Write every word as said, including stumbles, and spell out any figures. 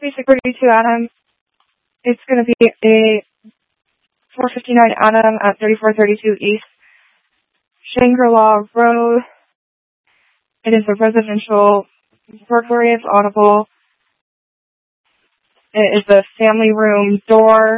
Basic thirty-two Adam. It's going to be a four fifty-nine Adam at thirty-four thirty-two East Shangri-La Road. It is a residential burglary. It's audible. It is a family room door.